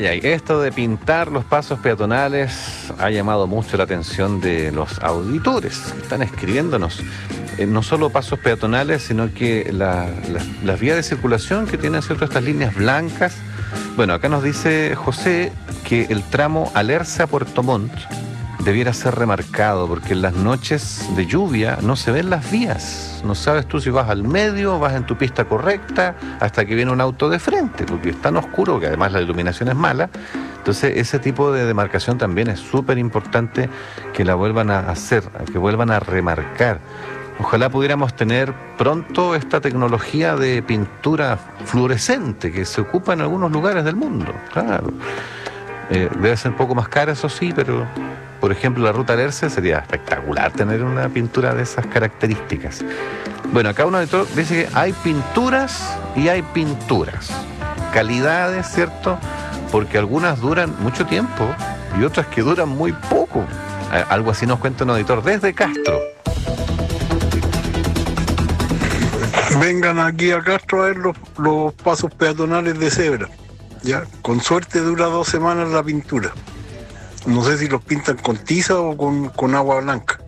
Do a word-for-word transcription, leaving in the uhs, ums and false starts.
ay. Esto de pintar los pasos peatonales ha llamado mucho la atención de los auditores que están escribiéndonos. Eh, no solo pasos peatonales, sino que la, la, las vías de circulación que tienen, ¿cierto?, estas líneas blancas. Bueno, acá nos dice José que el tramo Alerce-Puerto Montt debiera ser remarcado porque en las noches de lluvia no se ven las vías. No sabes tú si vas al medio, vas en tu pista correcta, hasta que viene un auto de frente, porque es tan oscuro que además la iluminación es mala. Entonces ese tipo de demarcación también es súper importante que la vuelvan a hacer, que vuelvan a remarcar. Ojalá pudiéramos tener pronto esta tecnología de pintura fluorescente que se ocupa en algunos lugares del mundo. Claro. Eh, debe ser un poco más cara, eso sí, pero por ejemplo la ruta Alerce sería espectacular tener una pintura de esas características. Bueno, acá uno dice que hay pinturas y hay pinturas. Calidades, ¿cierto? Porque algunas duran mucho tiempo y otras que duran muy poco. Algo así nos cuenta un auditor desde Castro. Vengan aquí a Castro a ver los, los pasos peatonales de cebra. Ya, con suerte dura dos semanas la pintura. No sé si los pintan con tiza o con, con agua blanca.